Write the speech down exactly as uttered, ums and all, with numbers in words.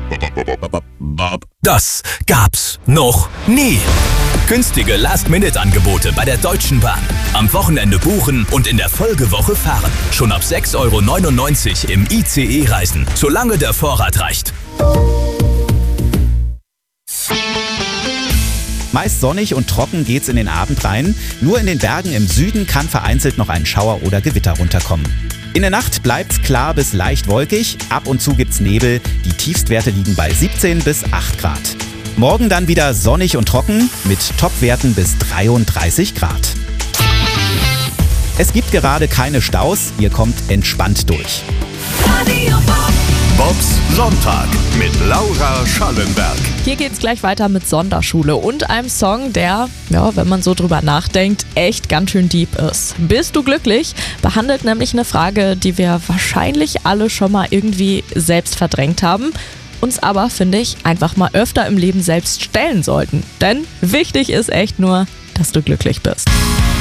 Das gab's noch nie. Günstige Last-Minute-Angebote bei der Deutschen Bahn. Am Wochenende buchen und in der Folgewoche fahren. Schon ab sechs Euro neunundneunzig im I C E reisen, solange der Vorrat reicht. Meist sonnig und trocken geht's in den Abend rein. Nur in den Bergen im Süden kann vereinzelt noch ein Schauer oder Gewitter runterkommen. In der Nacht bleibt's klar bis leicht wolkig. Ab und zu gibt's Nebel. Die Tiefstwerte liegen bei siebzehn bis acht Grad. Morgen dann wieder sonnig und trocken mit Topwerten bis dreiunddreißig Grad. Es gibt gerade keine Staus. Ihr kommt entspannt durch. Bobs Sonntag mit Laura Schallenberg. Hier geht's gleich weiter mit Sonderschule und einem Song, der, ja, wenn man so drüber nachdenkt, echt ganz schön deep ist. Bist du glücklich? Behandelt nämlich eine Frage, die wir wahrscheinlich alle schon mal irgendwie selbst verdrängt haben, uns aber, finde ich, einfach mal öfter im Leben selbst stellen sollten. Denn wichtig ist echt nur, dass du glücklich bist.